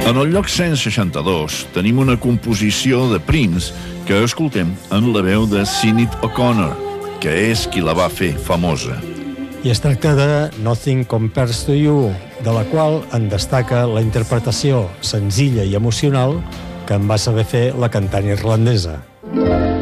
En el lloc 162 tenim una composició de Prince que escoltem en la veu de Sinead O'Connor, que és qui la va fer famosa. I es tracta de Nothing Compares to You, de la qual en destaca la interpretació senzilla i emocional que en va saber fer la cantant irlandesa.